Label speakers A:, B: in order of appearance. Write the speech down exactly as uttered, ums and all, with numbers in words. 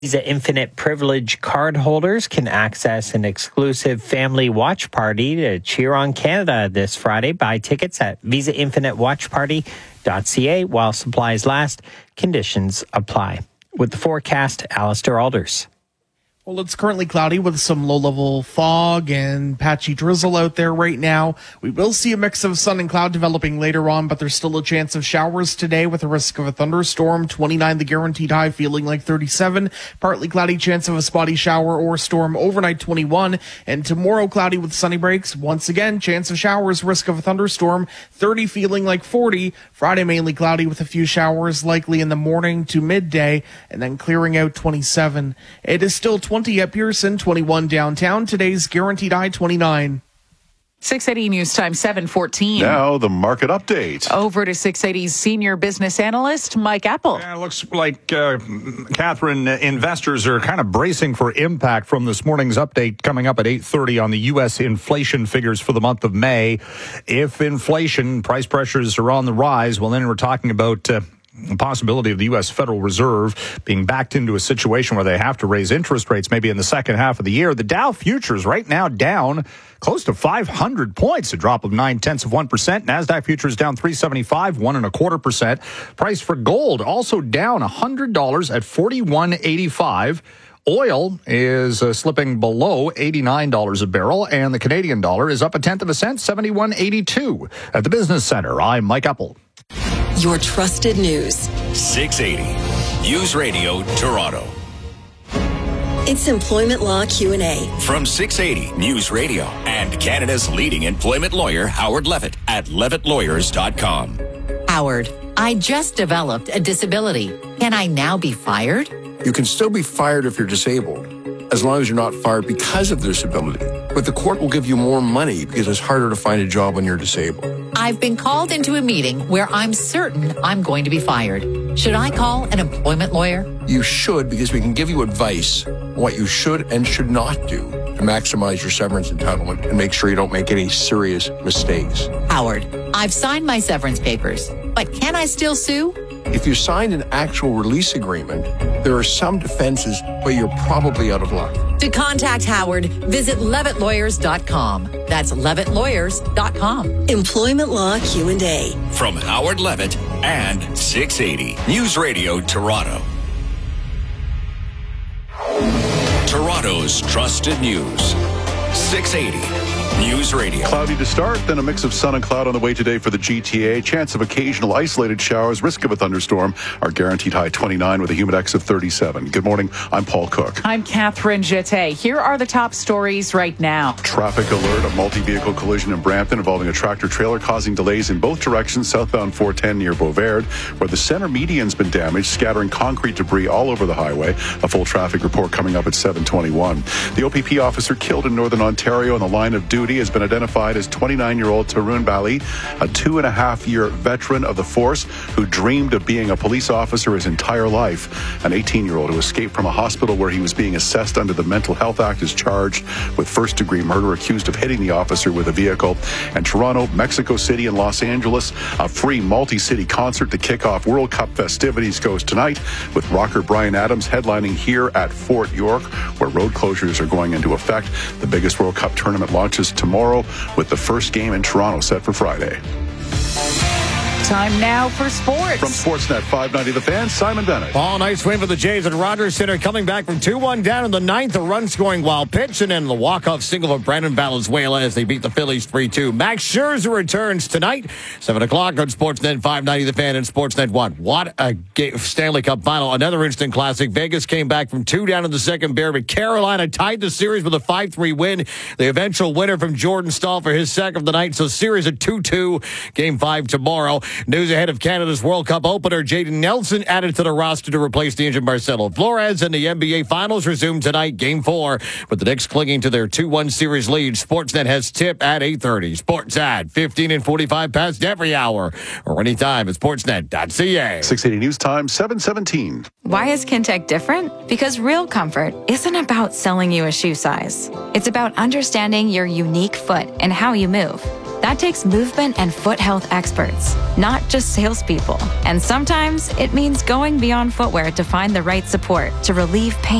A: Visa Infinite Privilege card holders can access an exclusive family watch party to cheer on Canada this Friday. Buy tickets at visa infinite watch party dot c a while supplies last. Conditions apply. With the forecast, Alistair Alders.
B: Well, it's currently cloudy with some low-level fog and patchy drizzle out there right now. We will see a mix of sun and cloud developing later on, but there's still a chance of showers today with a risk of a thunderstorm. twenty-nine the guaranteed high, feeling like thirty-seven. Partly cloudy, chance of a spotty shower or storm overnight, twenty-one. And tomorrow, cloudy with sunny breaks. Once again, chance of showers, risk of a thunderstorm, thirty, feeling like forty. Friday, mainly cloudy with a few showers, likely in the morning to midday, and then clearing out, twenty-seven. It is still twenty at Pearson, twenty-one downtown. Today's guaranteed high, twenty-nine.
C: six eighty News Time, seven fourteen.
D: Now the market update.
C: Over to six eighty's senior business analyst, Mike Apple.
E: Yeah, it looks like, uh, Catherine, uh, investors are kind of bracing for impact from this morning's update coming up at eight thirty on the U S inflation figures for the month of May. If inflation, price pressures are on the rise, well, then we're talking about Uh, the possibility of the U S Federal Reserve being backed into a situation where they have to raise interest rates maybe in the second half of the year. The Dow futures right now down close to five hundred points, a drop of nine tenths of one percent. NASDAQ futures down three seventy-five, one and a quarter percent. Price for gold also down one hundred dollars at forty-one eighty-five. Oil is uh, slipping below eighty-nine dollars a barrel, and the Canadian dollar is up a tenth of a cent, seventy-one eighty-two. At the Business Center, I'm Mike Apple.
F: Your trusted news.
G: six eighty News Radio Toronto.
F: It's Employment Law Q and A.
G: From six eighty News Radio and Canada's leading employment lawyer, Howard Levitt, at levitt lawyers dot com.
H: Howard, I just developed a disability. Can I now be fired?
I: You can still be fired if you're disabled, as long as you're not fired because of disability. But the court will give you more money because it's harder to find a job when you're disabled.
H: I've been called into a meeting where I'm certain I'm going to be fired. Should I call an employment lawyer?
I: You should, because we can give you advice on what you should and should not do to maximize your severance entitlement and make sure you don't make any serious mistakes.
H: Howard, I've signed my severance papers, but can I still sue?
I: If you signed an actual release agreement, there are some defenses, but you're probably out of luck.
H: To contact Howard, visit levitt lawyers dot com. That's levitt lawyers dot com.
F: Employment Law Q and A.
G: From Howard Levitt and six eighty News Radio Toronto. Toronto's trusted news. six eighty News Radio.
D: Cloudy to start, then a mix of sun and cloud on the way today for the G T A. Chance of occasional isolated showers, risk of a thunderstorm. Our guaranteed high twenty-nine with a humidex of thirty-seven. Good morning. I'm Paul Cook.
C: I'm Catherine Jeté. Here are the top stories right now.
D: Traffic alert, a multi-vehicle collision in Brampton involving a tractor-trailer causing delays in both directions, southbound four ten near Beauvert, where the center median's been damaged, scattering concrete debris all over the highway. A full traffic report coming up at seven twenty-one. The O P P officer killed in Northern Ontario on the line of duty has been identified as twenty-nine-year-old Tarun Bali, a two-and-a-half-year veteran of the force who dreamed of being a police officer his entire life. An eighteen-year-old who escaped from a hospital where he was being assessed under the Mental Health Act is charged with first-degree murder, accused of hitting the officer with a vehicle. And Toronto, Mexico City, and Los Angeles, a free multi-city concert to kick off World Cup festivities goes tonight, with rocker Bryan Adams headlining here at Fort York, where road closures are going into effect. The biggest World Cup tournament launches tomorrow, with the first game in Toronto set for Friday.
C: Time now for sports.
D: From Sportsnet five ninety The Fan, Simon Bennett.
J: Oh, nice win for the Jays at Rogers Center, coming back from two one down in the ninth. A run-scoring wild pitch, and then the walk-off single of Brandon Valenzuela as they beat the Phillies three two. Max Scherzer returns tonight, seven o'clock on Sportsnet five ninety The Fan and Sportsnet one. What a game, Stanley Cup final. Another instant classic. Vegas came back from two down in the second bear, but Carolina tied the series with a five three win. The eventual winner from Jordan Staal for his second of the night. So series at two two. Game five tomorrow. News ahead of Canada's World Cup opener. Jaden Nelson added to the roster to replace the injured Marcelo Flores, and the N B A Finals resume tonight, Game four, with the Knicks clinging to their two one series lead. Sportsnet has tip at eight thirty. Sports at fifteen and forty-five past every hour, or anytime at sportsnet dot c a.
D: six eighty News Time, seven seventeen.
K: Why is Kintec different? Because Real Comfort isn't about selling you a shoe size. It's about understanding your unique foot and how you move. That takes movement and foot health experts, not just salespeople. And sometimes it means going beyond footwear to find the right support to relieve pain.